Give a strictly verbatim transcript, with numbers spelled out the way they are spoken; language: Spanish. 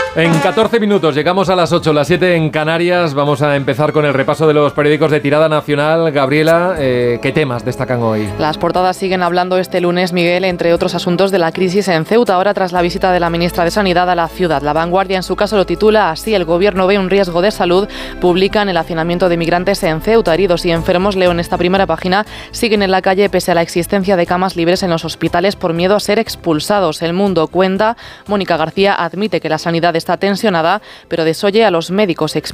En catorce minutos llegamos a las ocho, las siete en Canarias. Vamos a empezar con el repaso de los periódicos de tirada nacional. Gabriela, eh, ¿qué temas destacan hoy? Las portadas siguen hablando este lunes, Miguel, entre otros asuntos, de la crisis en Ceuta, ahora tras la visita de la ministra de Sanidad a la ciudad. La Vanguardia, en su caso, lo titula así: el gobierno ve un riesgo de salud. Publican el hacinamiento de migrantes en Ceuta, heridos y enfermos. Leo en esta primera página: siguen en la calle pese a la existencia de camas libres en los hospitales por miedo a ser expulsados. El Mundo cuenta: Mónica García admite que la sanidad está tensionada, pero desoye a los médicos.